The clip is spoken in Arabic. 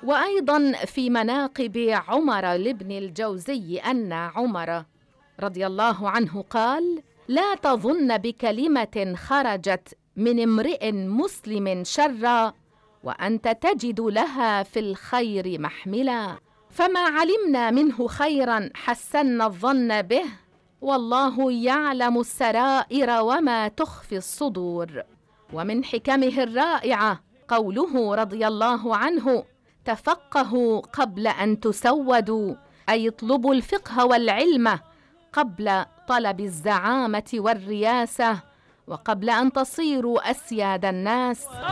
وأيضا في مناقب عمر لابن الجوزي أن عمر رضي الله عنه قال: لا تظن بكلمة خرجت من امرئ مسلم شرا وأنت تجد لها في الخير محملا، فما علمنا منه خيرا حسنا الظن به، والله يعلم السرائر وما تخفي الصدور. ومن حكمه الرائعة قوله رضي الله عنه: تفقهوا قبل أن تسودوا، أي اطلبوا الفقه والعلم قبل طلب الزعامة والرياسة، وقبل أن تصيروا أسياد الناس.